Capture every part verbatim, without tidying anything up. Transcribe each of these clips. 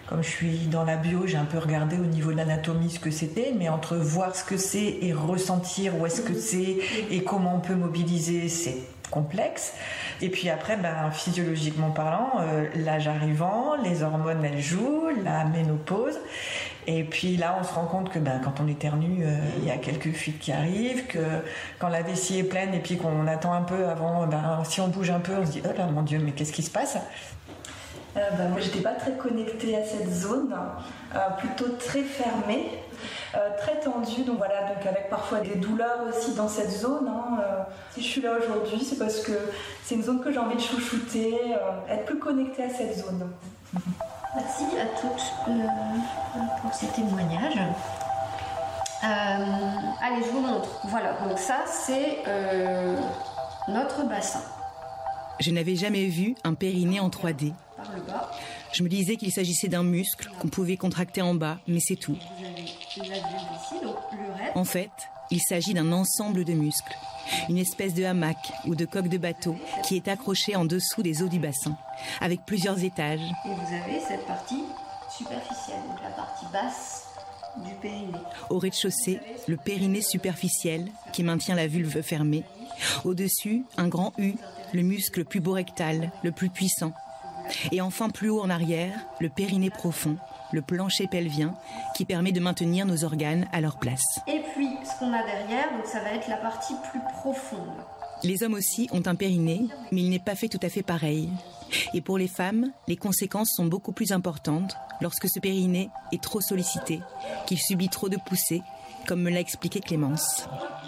comme je suis dans la bio, j'ai un peu regardé au niveau de l'anatomie ce que c'était, mais entre voir ce que c'est et ressentir où est-ce que c'est et comment on peut mobiliser, c'est complexe. Et puis après, ben, physiologiquement parlant, euh, l'âge arrivant, les hormones elles jouent, la ménopause. Et puis là, on se rend compte que ben, quand on éternue, euh, il y a quelques fuites qui arrivent, que quand la vessie est pleine et puis qu'on attend un peu avant, ben, si on bouge un peu, on se dit « Oh là, mon Dieu, mais qu'est-ce qui se passe ?» euh, ben, Moi, j'étais pas très connectée à cette zone, euh, plutôt très fermée, euh, très tendue, donc voilà, donc avec parfois des douleurs aussi dans cette zone. Hein, euh, si je suis là aujourd'hui, c'est parce que c'est une zone que j'ai envie de chouchouter, euh, être plus connectée à cette zone. Merci à toutes euh, pour ces témoignages. Euh, allez, je vous montre. Voilà, donc ça, c'est euh, notre bassin. Je n'avais jamais vu un périnée en trois D. Par le bas. Je me disais qu'il s'agissait d'un muscle qu'on pouvait contracter en bas, mais c'est tout. Vous avez la vulve ici, donc l'urètre. En fait, il s'agit d'un ensemble de muscles. Une espèce de hamac ou de coque de bateau qui est accroché en dessous des eaux du bassin, avec plusieurs étages. Et vous avez cette partie superficielle, donc la partie basse du périnée. Au rez-de-chaussée, le périnée superficiel qui maintient la vulve fermée. Au-dessus, un grand U, le muscle puborectal, le plus puissant. Et enfin, plus haut en arrière, le périnée profond, le plancher pelvien, qui permet de maintenir nos organes à leur place. Et puis, ce qu'on a derrière, donc ça va être la partie plus profonde. Les hommes aussi ont un périnée, mais il n'est pas fait tout à fait pareil. Et pour les femmes, les conséquences sont beaucoup plus importantes lorsque ce périnée est trop sollicité, qu'il subit trop de poussées, comme me l'a expliqué Clémence.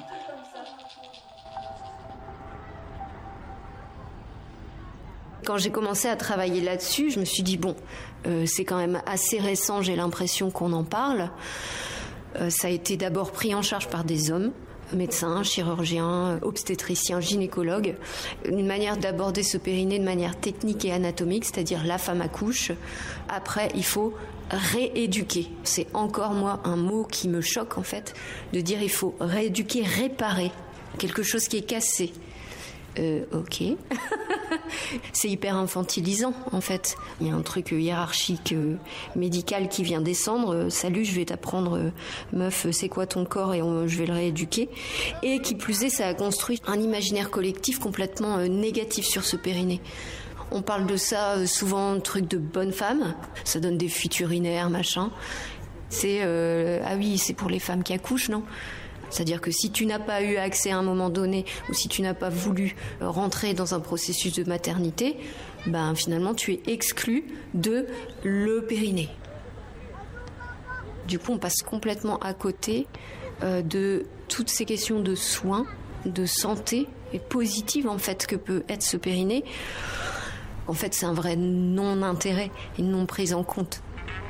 Quand j'ai commencé à travailler là-dessus, je me suis dit, bon, euh, c'est quand même assez récent, j'ai l'impression qu'on en parle. Euh, ça a été d'abord pris en charge par des hommes, médecins, chirurgiens, obstétriciens, gynécologues. Une manière d'aborder ce périnée de manière technique et anatomique, c'est-à-dire la femme accouche. Après, il faut rééduquer. C'est encore, moi, un mot qui me choque, en fait, de dire il faut rééduquer, réparer quelque chose qui est cassé. Euh, ok. C'est hyper infantilisant, en fait. Il y a un truc hiérarchique euh, médical qui vient descendre. Euh, Salut, je vais t'apprendre, euh, meuf, c'est quoi ton corps et on, je vais le rééduquer. Et qui plus est, ça a construit un imaginaire collectif complètement euh, négatif sur ce périnée. On parle de ça euh, souvent, truc de bonne femme. Ça donne des fuites urinaires, machin. C'est, euh, ah oui, c'est pour les femmes qui accouchent, non ? C'est-à-dire que si tu n'as pas eu accès à un moment donné ou si tu n'as pas voulu rentrer dans un processus de maternité, ben finalement tu es exclu de le périnée. Du coup, on passe complètement à côté euh, de toutes ces questions de soins, de santé et positives en fait que peut être ce périnée. En fait, c'est un vrai non-intérêt et non prise en compte.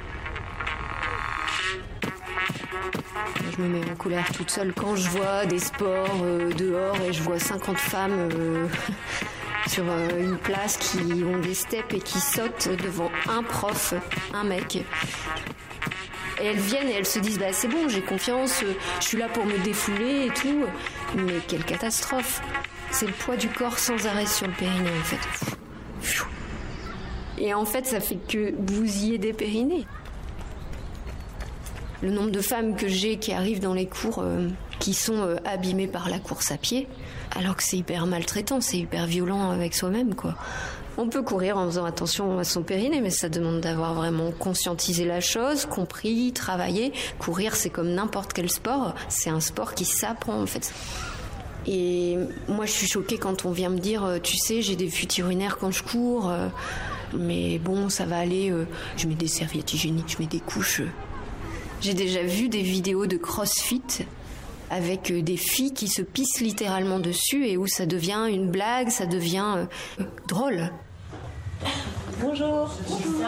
Je me mets en colère toute seule quand je vois des sports euh, dehors et je vois cinquante femmes euh, sur euh, une place qui ont des steps et qui sautent devant un prof, un mec. Et elles viennent et elles se disent bah c'est bon, j'ai confiance, euh, je suis là pour me défouler et tout. Mais quelle catastrophe! C'est le poids du corps sans arrêt sur le périnée en fait. Et en fait ça fait que bousiller des périnées. Le nombre de femmes que j'ai qui arrivent dans les cours euh, qui sont euh, abîmées par la course à pied, alors que c'est hyper maltraitant, c'est hyper violent avec soi-même, quoi. On peut courir en faisant attention à son périnée, mais ça demande d'avoir vraiment conscientisé la chose, compris, travaillé. Courir, c'est comme n'importe quel sport. C'est un sport qui s'apprend, en fait. Et moi, je suis choquée quand on vient me dire, tu sais, j'ai des fuites urinaires quand je cours, euh, mais bon, ça va aller. Euh, je mets des serviettes hygiéniques, je mets des couches. Euh. J'ai déjà vu des vidéos de crossfit avec des filles qui se pissent littéralement dessus et où ça devient une blague, ça devient euh, drôle. Bonjour. Bonjour.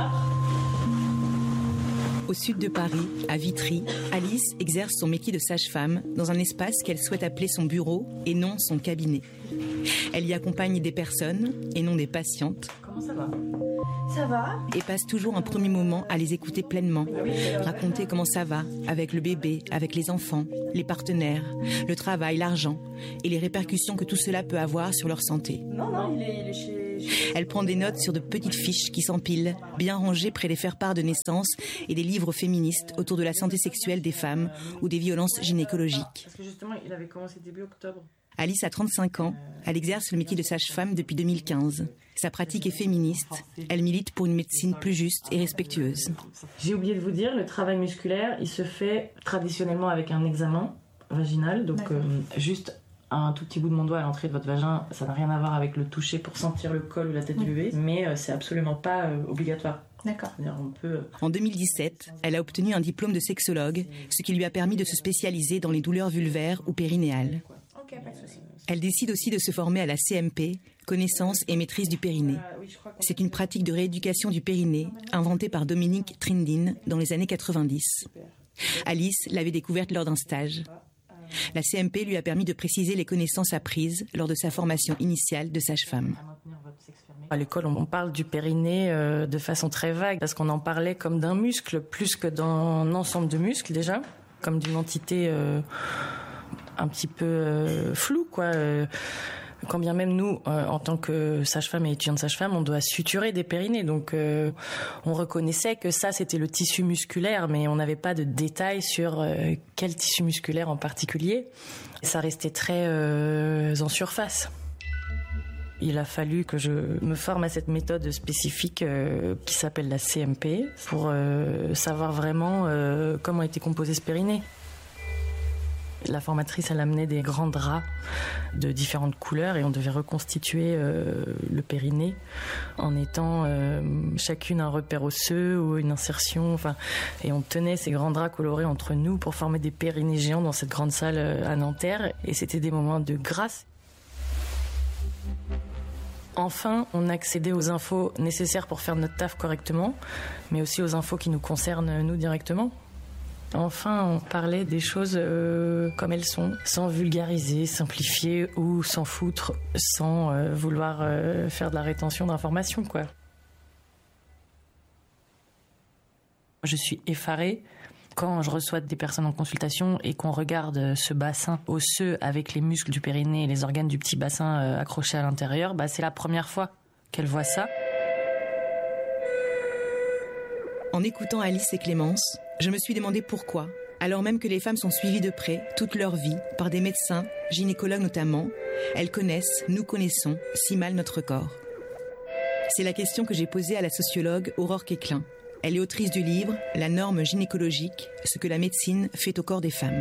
Au sud de Paris, à Vitry, Alice exerce son métier de sage-femme dans un espace qu'elle souhaite appeler son bureau et non son cabinet. Elle y accompagne des personnes et non des patientes. Comment ça va ? Ça va ? Et passe toujours un premier moment à les écouter pleinement, raconter comment ça va avec le bébé, avec les enfants, les partenaires, le travail, l'argent et les répercussions que tout cela peut avoir sur leur santé. Non, non, il est, il est chez... Elle prend des notes sur de petites fiches qui s'empilent, bien rangées près des faire-part de naissance et des livres féministes autour de la santé sexuelle des femmes ou des violences gynécologiques. Parce que justement, il avait commencé début octobre. Alice a trente-cinq ans, elle exerce le métier de sage-femme depuis deux mille quinze. Sa pratique est féministe, elle milite pour une médecine plus juste et respectueuse. J'ai oublié de vous dire, le travail musculaire, il se fait traditionnellement avec un examen vaginal, donc euh, juste un tout petit bout de mon doigt à l'entrée de votre vagin, ça n'a rien à voir avec le toucher pour sentir le col ou la tête oui. du bébé, mais euh, c'est absolument pas euh, obligatoire. D'accord. On peut... En deux mille dix-sept, elle a obtenu un diplôme de sexologue, ce qui lui a permis de se spécialiser dans les douleurs vulvaires ou périnéales. Ok, pas de souci. Elle décide aussi de se former à la C M P, connaissance et maîtrise du périnée. C'est une pratique de rééducation du périnée inventée par Dominique Trindin dans les années quatre-vingt-dix. Alice l'avait découverte lors d'un stage. La C M P lui a permis de préciser les connaissances apprises lors de sa formation initiale de sage-femme. À l'école, on parle du périnée euh, de façon très vague parce qu'on en parlait comme d'un muscle plus que d'un ensemble de muscles déjà, comme d'une entité euh, un petit peu euh, floue, quoi. Euh, quand bien même nous, euh, en tant que sage-femme et étudiante sage-femme, on doit suturer des périnées. Donc, euh, on reconnaissait que ça, c'était le tissu musculaire, mais on n'avait pas de détails sur euh, quel tissu musculaire en particulier. Et ça restait très euh, en surface. Il a fallu que je me forme à cette méthode spécifique euh, qui s'appelle la C M P pour euh, savoir vraiment euh, comment était composé ce périnée. La formatrice, elle amenait des grands draps de différentes couleurs et on devait reconstituer euh, le périnée en étant euh, chacune un repère osseux ou une insertion. Enfin, et on tenait ces grands draps colorés entre nous pour former des périnées géants dans cette grande salle à Nanterre. Et c'était des moments de grâce. Enfin, on accédait aux infos nécessaires pour faire notre taf correctement, mais aussi aux infos qui nous concernent nous directement. Enfin, on parlait des choses euh, comme elles sont, sans vulgariser, simplifier ou s'en foutre, sans euh, vouloir euh, faire de la rétention d'informations, quoi. Je suis effarée quand je reçois des personnes en consultation et qu'on regarde ce bassin osseux avec les muscles du périnée et les organes du petit bassin euh, accrochés à l'intérieur. Bah, c'est la première fois qu'elles voient ça. En écoutant Alice et Clémence, je me suis demandé pourquoi, alors même que les femmes sont suivies de près toute leur vie par des médecins, gynécologues notamment, elles connaissent, nous connaissons si mal notre corps. C'est la question que j'ai posée à la sociologue Aurore Quéclin. Elle est autrice du livre « La norme gynécologique, ce que la médecine fait au corps des femmes ».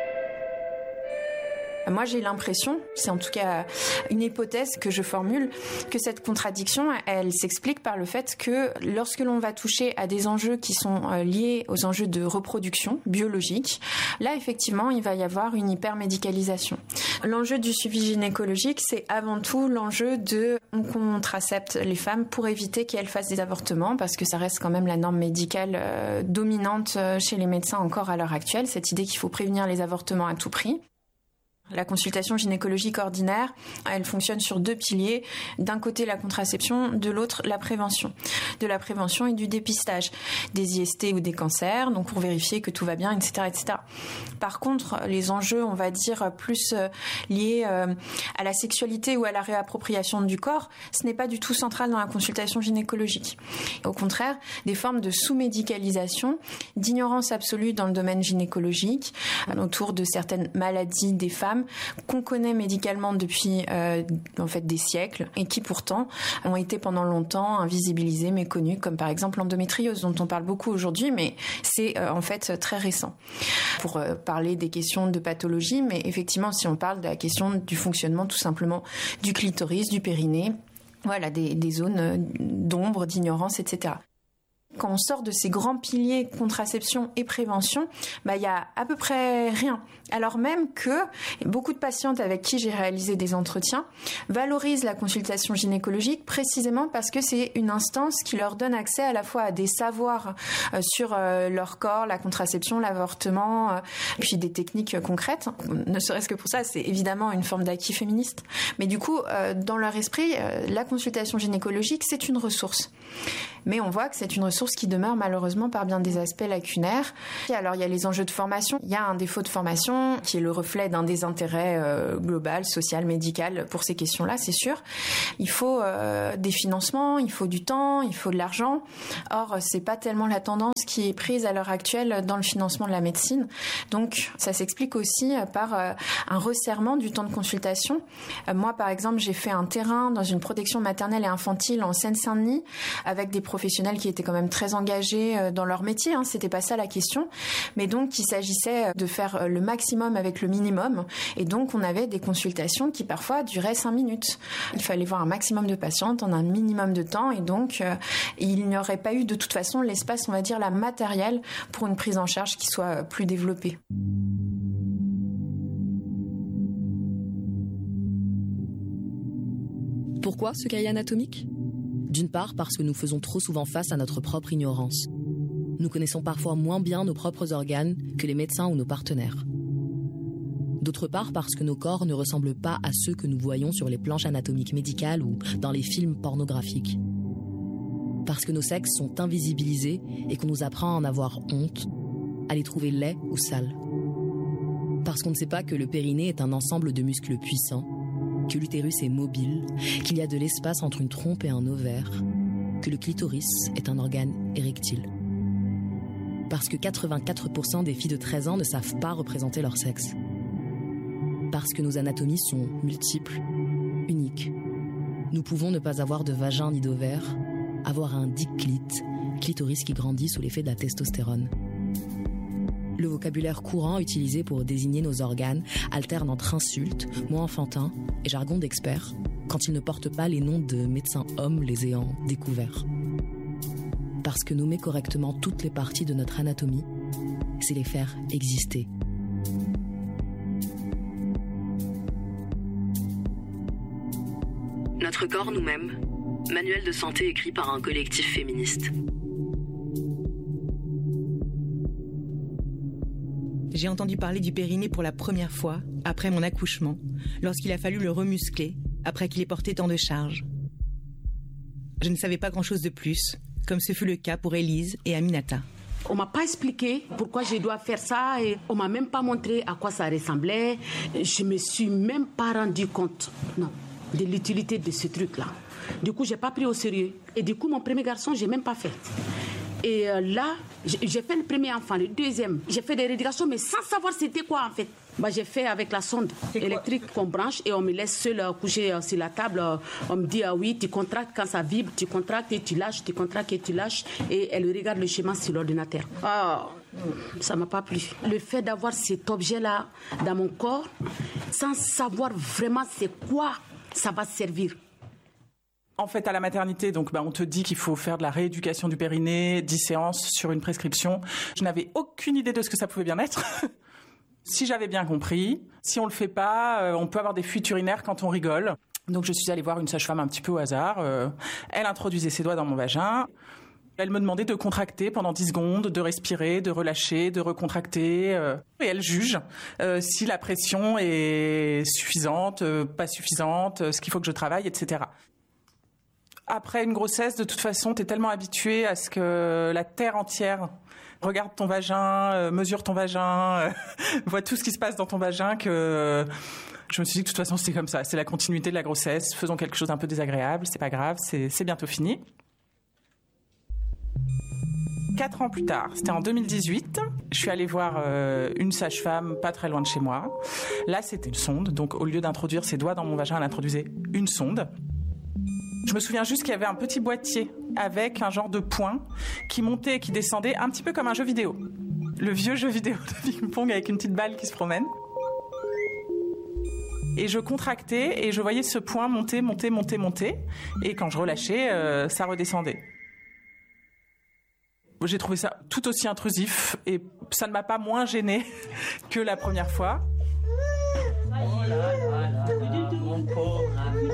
Moi, j'ai l'impression, c'est en tout cas une hypothèse que je formule, que cette contradiction, elle s'explique par le fait que lorsque l'on va toucher à des enjeux qui sont liés aux enjeux de reproduction biologique, là, effectivement, il va y avoir une hypermédicalisation. L'enjeu du suivi gynécologique, c'est avant tout l'enjeu de on contracepte les femmes pour éviter qu'elles fassent des avortements, parce que ça reste quand même la norme médicale euh, dominante chez les médecins encore à l'heure actuelle, cette idée qu'il faut prévenir les avortements à tout prix. La consultation gynécologique ordinaire, elle fonctionne sur deux piliers. D'un côté, la contraception, de l'autre, la prévention. De la prévention et du dépistage des I S T ou des cancers, donc pour vérifier que tout va bien, et cetera, et cetera. Par contre, les enjeux, on va dire, plus liés à la sexualité ou à la réappropriation du corps, ce n'est pas du tout central dans la consultation gynécologique. Au contraire, des formes de sous-médicalisation, d'ignorance absolue dans le domaine gynécologique, autour de certaines maladies des femmes, qu'on connaît médicalement depuis euh, en fait des siècles et qui pourtant ont été pendant longtemps invisibilisées, méconnues, comme par exemple l'endométriose dont on parle beaucoup aujourd'hui, mais c'est euh, en fait très récent. Pour euh, parler des questions de pathologie, mais effectivement si on parle de la question du fonctionnement tout simplement du clitoris, du périnée, voilà, des, des zones d'ombre, d'ignorance, et cetera. Quand on sort de ces grands piliers contraception et prévention, bah, y a à peu près rien. Alors même que beaucoup de patientes avec qui j'ai réalisé des entretiens valorisent la consultation gynécologique précisément parce que c'est une instance qui leur donne accès à la fois à des savoirs euh, sur euh, leur corps, la contraception, l'avortement, euh, puis des techniques concrètes. Ne serait-ce que pour ça, c'est évidemment une forme d'acquis féministe. Mais du coup, euh, dans leur esprit, euh, la consultation gynécologique, c'est une ressource. Mais on voit que c'est une ressource ressource qui demeure malheureusement par bien des aspects lacunaires. Et alors il y a les enjeux de formation. Il y a un défaut de formation qui est le reflet d'un désintérêt euh, global, social, médical pour ces questions-là, c'est sûr. Il faut euh, des financements, il faut du temps, il faut de l'argent. Or, c'est pas tellement la tendance qui est prise à l'heure actuelle dans le financement de la médecine. Donc, ça s'explique aussi par euh, un resserrement du temps de consultation. Euh, moi, par exemple, j'ai fait un terrain dans une protection maternelle et infantile en Seine-Saint-Denis avec des professionnels qui étaient quand même très engagés euh, dans leur métier. Hein, c'était pas ça la question. Mais donc, il s'agissait de faire le maximum avec le minimum. Et donc, on avait des consultations qui parfois duraient cinq minutes. Il fallait voir un maximum de patientes en un minimum de temps. Et donc, euh, il n'y aurait pas eu de toute façon l'espace, on va dire, la matérielle pour une prise en charge qui soit plus développée. Pourquoi ce cahier anatomique ? D'une part, parce que nous faisons trop souvent face à notre propre ignorance. Nous connaissons parfois moins bien nos propres organes que les médecins ou nos partenaires. D'autre part, parce que nos corps ne ressemblent pas à ceux que nous voyons sur les planches anatomiques médicales ou dans les films pornographiques. Parce que nos sexes sont invisibilisés et qu'on nous apprend à en avoir honte, à les trouver laids ou sales. Parce qu'on ne sait pas que le périnée est un ensemble de muscles puissants, que l'utérus est mobile, qu'il y a de l'espace entre une trompe et un ovaire, que le clitoris est un organe érectile. Parce que quatre-vingt-quatre pour cent des filles de treize ans ne savent pas représenter leur sexe. Parce que nos anatomies sont multiples, uniques. Nous pouvons ne pas avoir de vagin ni d'ovaire, avoir un dick-clit, clitoris qui grandit sous l'effet de la testostérone. Le vocabulaire courant utilisé pour désigner nos organes alterne entre insultes, mots enfantins et jargon d'experts, quand ils ne portent pas les noms de médecins hommes les ayant découverts. Parce que nommer correctement toutes les parties de notre anatomie, c'est les faire exister. Notre corps nous-mêmes, manuel de santé écrit par un collectif féministe. J'ai entendu parler du périnée pour la première fois, après mon accouchement, lorsqu'il a fallu le remuscler, après qu'il ait porté tant de charges. Je ne savais pas grand-chose de plus, comme ce fut le cas pour Élise et Aminata. On m'a pas expliqué pourquoi je dois faire ça et on m'a même pas montré à quoi ça ressemblait. Je me suis même pas rendu compte, non, de l'utilité de ce truc-là. Du coup, j'ai pas pris au sérieux. Et du coup, mon premier garçon, j'ai même pas fait. Et euh, là, j'ai fait le premier enfant, le deuxième. J'ai fait des rééducations, mais sans savoir c'était quoi en fait. Bah, j'ai fait avec la sonde électrique qu'on branche et on me laisse seule euh, coucher euh, sur la table. Euh, on me dit, ah oui, tu contractes quand ça vibre, tu contractes et tu lâches, tu contractes et tu lâches. Et elle regarde le schéma sur l'ordinateur. Ah, ça m'a pas plu. Le fait d'avoir cet objet-là dans mon corps, sans savoir vraiment c'est quoi ça va servir. En fait, à la maternité, donc, bah, on te dit qu'il faut faire de la rééducation du périnée, dix séances sur une prescription. Je n'avais aucune idée de ce que ça pouvait bien être. Si j'avais bien compris, si on le fait pas, euh, on peut avoir des fuites urinaires quand on rigole. Donc, je suis allée voir une sage-femme un petit peu au hasard. Euh, elle introduisait ses doigts dans mon vagin. Elle me demandait de contracter pendant dix secondes, de respirer, de relâcher, de recontracter. Euh, et elle juge euh, si la pression est suffisante, euh, pas suffisante, euh, ce qu'il faut que je travaille, et cetera. Après une grossesse, de toute façon, t'es tellement habitué à ce que la terre entière regarde ton vagin, euh, mesure ton vagin, euh, voit tout ce qui se passe dans ton vagin que euh, je me suis dit que de toute façon c'était comme ça. C'est la continuité de la grossesse. Faisons quelque chose d'un peu désagréable, c'est pas grave, c'est, c'est bientôt fini. Quatre ans plus tard, c'était en deux mille dix-huit, je suis allée voir euh, une sage-femme pas très loin de chez moi. Là, c'était une sonde, donc au lieu d'introduire ses doigts dans mon vagin, elle introduisait une sonde. Je me souviens juste qu'il y avait un petit boîtier avec un genre de point qui montait et qui descendait un petit peu comme un jeu vidéo. Le vieux jeu vidéo de ping-pong avec une petite balle qui se promène. Et je contractais et je voyais ce point monter, monter, monter, monter. Et quand je relâchais, euh, ça redescendait. J'ai trouvé ça tout aussi intrusif et ça ne m'a pas moins gênée que la première fois. Oh là là là, mon pauvre ami.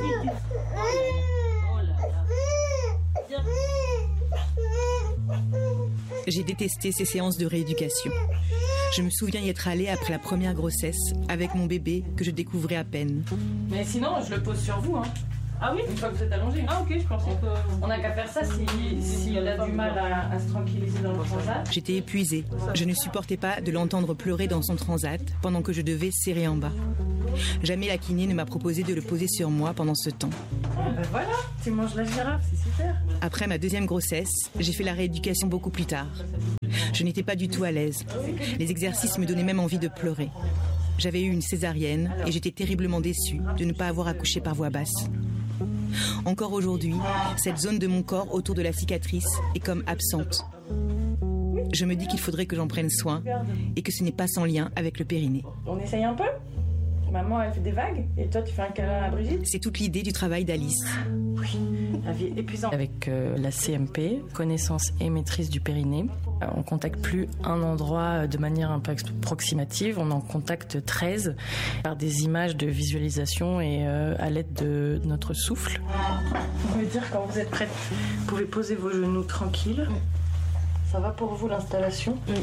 J'ai détesté ces séances de rééducation. Je me souviens y être allée après la première grossesse avec mon bébé que je découvrais à peine. Mais sinon, je le pose sur vous. Hein. Ah oui, une fois que vous êtes allongé. Ah ok, je pensais qu'on n'a qu'à faire ça si, si elle a du mal à, à se tranquilliser dans le transat. J'étais épuisée. Je ne supportais pas de l'entendre pleurer dans son transat pendant que je devais serrer en bas. Jamais la kiné ne m'a proposé de le poser sur moi pendant ce temps. Ah ben voilà, tu manges la girafe, c'est super. Après ma deuxième grossesse, j'ai fait la rééducation beaucoup plus tard. Je n'étais pas du tout à l'aise. Les exercices me donnaient même envie de pleurer. J'avais eu une césarienne et j'étais terriblement déçue de ne pas avoir accouché par voie basse. Encore aujourd'hui, cette zone de mon corps autour de la cicatrice est comme absente. Je me dis qu'il faudrait que j'en prenne soin et que ce n'est pas sans lien avec le périnée. On essaye un peu ? Maman, elle fait des vagues et toi, tu fais un câlin à Brigitte ? C'est toute l'idée du travail d'Alice. Oui, la vie est épuisante. Avec euh, la C M P, connaissance et maîtrise du périnée, euh, on ne contacte plus un endroit de manière un peu approximative, on en contacte treize par des images de visualisation et euh, à l'aide de notre souffle. On veut dire quand vous êtes prête, vous pouvez poser vos genoux tranquilles. Ça va pour vous l'installation ? Oui.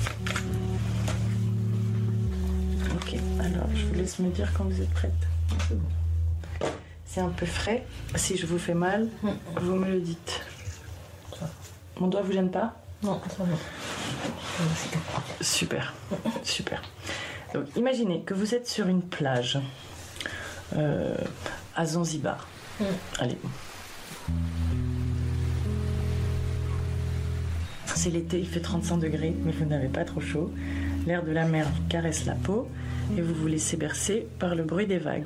Ok, alors je vous laisse me dire quand vous êtes prête. C'est bon. C'est un peu frais. Si je vous fais mal, vous me le dites. Mon doigt vous gêne pas ? Non, ça va. Super, super. Donc, imaginez que vous êtes sur une plage euh, à Zanzibar. Mm. Allez. C'est l'été, il fait trente-cinq degrés, mais vous n'avez pas trop chaud. L'air de la mer vous caresse la peau et vous vous laissez bercer par le bruit des vagues.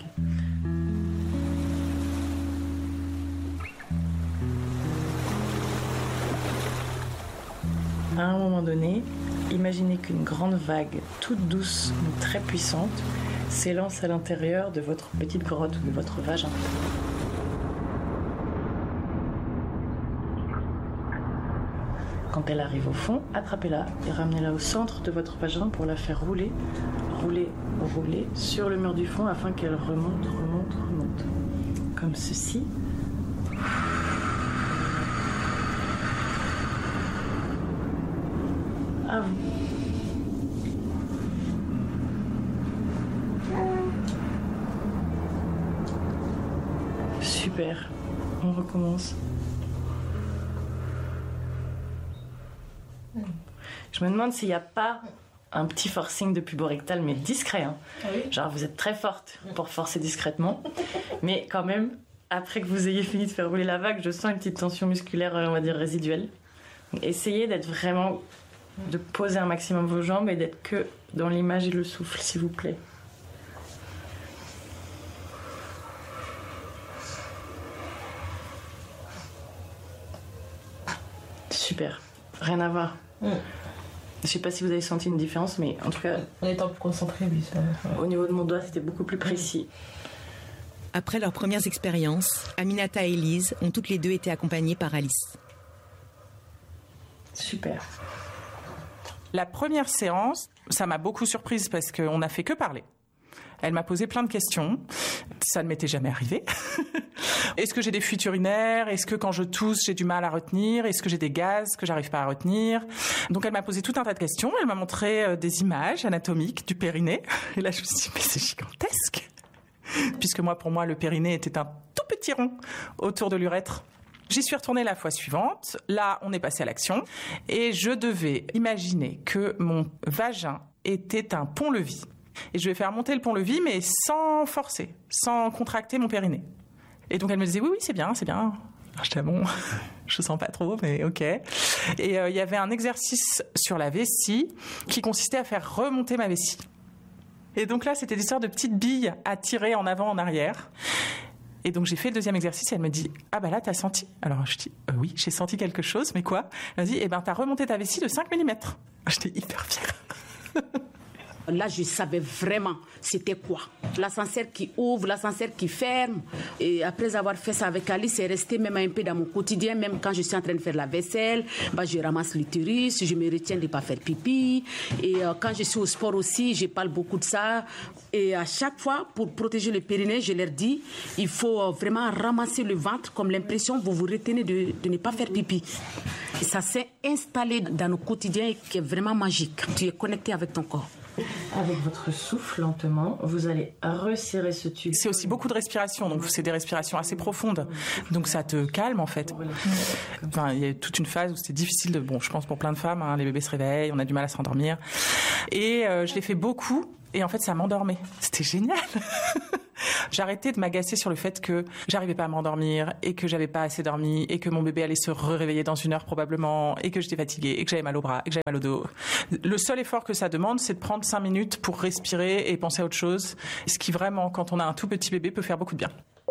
À un moment donné, imaginez qu'une grande vague, toute douce mais très puissante, s'élance à l'intérieur de votre petite grotte ou de votre vagin. Quand elle arrive au fond, attrapez-la et ramenez-la au centre de votre vagin pour la faire rouler, rouler, rouler sur le mur du fond afin qu'elle remonte, remonte, remonte. Comme ceci. À vous. Super. On recommence. Je me demande s'il n'y a pas un petit forcing de puborectal, mais discret. Hein. Oui. Genre, vous êtes très forte pour forcer discrètement. Mais quand même, après que vous ayez fini de faire rouler la vague, je sens une petite tension musculaire, on va dire, résiduelle. Donc, essayez d'être vraiment... de poser un maximum vos jambes et d'être que dans l'image et le souffle, s'il vous plaît. Super. Rien à voir. Mmh. Je sais pas si vous avez senti une différence, mais en tout cas... En étant plus concentré, oui. Ça... Au niveau de mon doigt, c'était beaucoup plus précis. Après leurs premières expériences, Aminata et Elise ont toutes les deux été accompagnées par Alice. Super. La première séance, ça m'a beaucoup surprise parce qu'on n'a fait que parler. Elle m'a posé plein de questions. Ça ne m'était jamais arrivé. Est-ce que j'ai des fuites urinaires ? Est-ce que quand je tousse, j'ai du mal à retenir ? Est-ce que j'ai des gaz que j'arrive pas à retenir ? Donc elle m'a posé tout un tas de questions. Elle m'a montré des images anatomiques du périnée. Et là, je me suis dit, mais c'est gigantesque. Puisque moi, pour moi, le périnée était un tout petit rond autour de l'urètre. J'y suis retournée la fois suivante. Là, on est passé à l'action. Et je devais imaginer que mon vagin était un pont-levis. Et je vais faire monter le pont-levis, mais sans forcer, sans contracter mon périnée. Et donc, elle me disait, oui, oui, c'est bien, c'est bien. J'étais bon, je sens pas trop, mais ok. Et il euh, y avait un exercice sur la vessie qui consistait à faire remonter ma vessie. Et donc là, c'était des sortes de petites billes à tirer en avant, en arrière. Et donc, j'ai fait le deuxième exercice et elle me dit, ah bah là, t'as senti ? Alors, je dis, euh, oui, j'ai senti quelque chose, mais quoi ? Elle me dit, eh ben, t'as remonté ta vessie de cinq millimètres. J'étais hyper fière. Là, je savais vraiment c'était quoi. L'ascenseur qui ouvre, l'ascenseur qui ferme. Et après avoir fait ça avec Alice, c'est resté même un peu dans mon quotidien. Même quand je suis en train de faire la vaisselle, bah, je ramasse l'utérus, je me retiens de ne pas faire pipi. Et euh, quand je suis au sport aussi, je parle beaucoup de ça. Et à chaque fois, pour protéger le périnée, je leur dis, il faut euh, vraiment ramasser le ventre comme l'impression que vous vous retenez de, de ne pas faire pipi. Et ça s'est installé dans nos quotidiens qui est vraiment magique. Tu es connecté avec ton corps. Avec votre souffle, lentement, vous allez resserrer ce tube. C'est aussi beaucoup de respiration, donc c'est des respirations assez profondes. Donc ça te calme en fait. Enfin, il y a toute une phase où c'était difficile de... Bon, je pense pour plein de femmes, hein, les bébés se réveillent, on a du mal à se rendormir. Et euh, je l'ai fait beaucoup, et en fait ça m'endormait. C'était génial. J'arrêtais de m'agacer sur le fait que j'arrivais pas à m'endormir et que j'avais pas assez dormi et que mon bébé allait se réveiller dans une heure probablement et que j'étais fatiguée et que j'avais mal au bras et que j'avais mal au dos. Le seul effort que ça demande, c'est de prendre cinq minutes pour respirer et penser à autre chose. Ce qui vraiment, quand on a un tout petit bébé, peut faire beaucoup de bien.